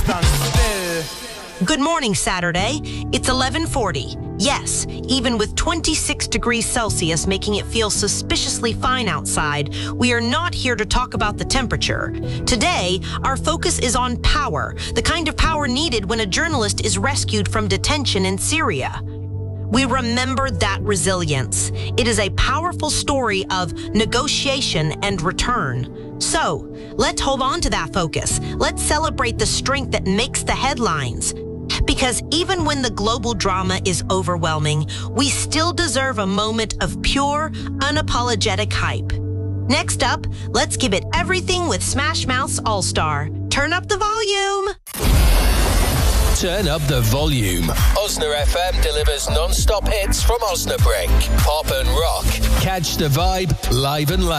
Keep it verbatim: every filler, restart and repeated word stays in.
stand still. Good morning, Saturday. It's eleven forty. Yes, even with twenty-six degrees Celsius making it feel suspiciously fine outside, we are not here to talk about the temperature. Today, our focus is on power, the kind of power needed when a journalist is rescued from detention in Syria. We remember that resilience. It is a powerful story of negotiation and return. So, let's hold on to that focus. Let's celebrate the strength that makes the headlines. Because even when the global drama is overwhelming, we still deserve a moment of pure, unapologetic hype. Next up, let's give it everything with Smash Mouth's All-Star. Turn up the volume. Turn up the volume. Osna F M delivers non-stop hits from Osnabrück. Pop and rock. Catch the vibe live and loud.